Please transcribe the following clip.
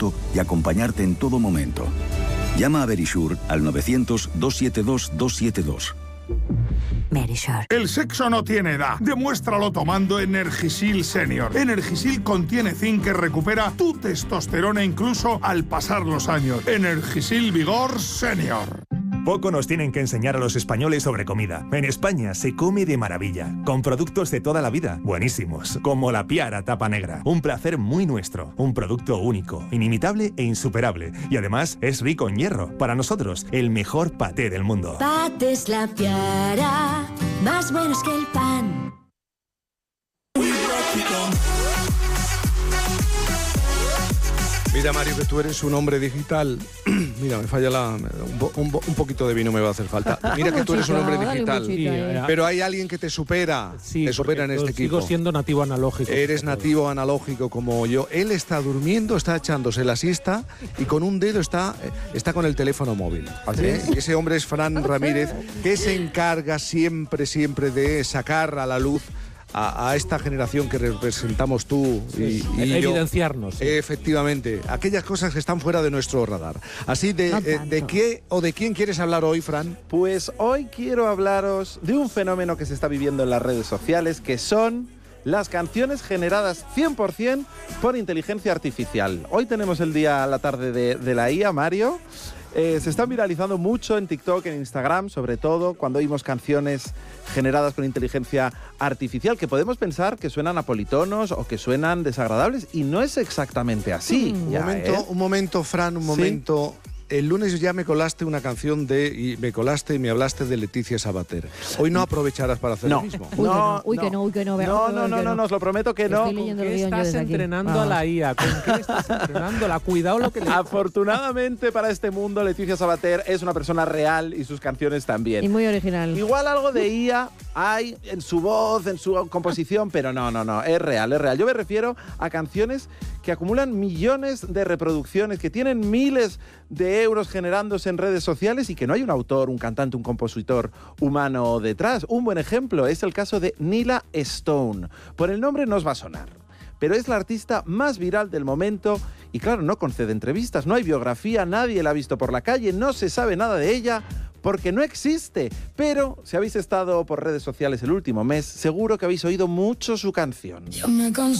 producto y acompañarte en todo momento. Llama a Verisure al 900-272-272. Verisure. El sexo no tiene edad. Demuéstralo tomando Energisil Senior. Energisil contiene zinc que recupera tu testosterona incluso al pasar los años. Energisil Vigor Senior. Poco nos tienen que enseñar a los españoles sobre comida. En España se come de maravilla, con productos de toda la vida, buenísimos, como la Piara Tapa Negra. Un placer muy nuestro, un producto único, inimitable e insuperable. Y además es rico en hierro. Para nosotros, el mejor paté del mundo. Patés La Piara, más buenos que el pan. Mira, Mario, que tú eres un hombre digital. Mira, me falla un poquito de vino me va a hacer falta. Mira que tú eres un hombre digital. Pero hay alguien que te supera. Sí, te supera en este equipo. Sigo siendo nativo analógico. Eres nativo analógico como yo. Él está durmiendo, está echándose la siesta y con un dedo está con el teléfono móvil. Ese hombre es Fran Ramírez, que se encarga siempre de sacar a la luz a esta generación que representamos tú y evidenciarnos. yo. Efectivamente, aquellas cosas que están fuera de nuestro radar. Así, ¿de qué o de quién quieres hablar hoy, Fran? Pues hoy quiero hablaros de un fenómeno que se está viviendo en las redes sociales, que son las canciones generadas 100% por inteligencia artificial. Hoy tenemos el día a la tarde de la IA, Mario. Se están viralizando mucho en TikTok, en Instagram, sobre todo cuando oímos canciones generadas con inteligencia artificial, que podemos pensar que suenan a politonos o que suenan desagradables, y no es exactamente así. Un momento, Fran, un momento. El lunes ya me colaste una canción y me hablaste de Leticia Sabater. Hoy no aprovecharás para hacer lo mismo. Uy, que no, os lo prometo que no. Estoy leyendo ¿Con el qué guión yo estás desde aquí? entrenando a la IA? ¿Con qué estás entrenándola? Cuidado lo que le... Afortunadamente para este mundo, Leticia Sabater es una persona real y sus canciones también. Y muy original. Igual algo de IA hay en su voz, en su composición, pero no, es real. Yo me refiero a canciones que acumulan millones de reproducciones, que tienen miles de euros generándose en redes sociales y que no hay un autor, un cantante, un compositor humano detrás. Un buen ejemplo es el caso de Nila Stone. Por el nombre no os va a sonar, pero es la artista más viral del momento y claro, no concede entrevistas, no hay biografía, nadie la ha visto por la calle, no se sabe nada de ella porque no existe. Pero si habéis estado por redes sociales el último mes, seguro que habéis oído mucho su canción. Yo me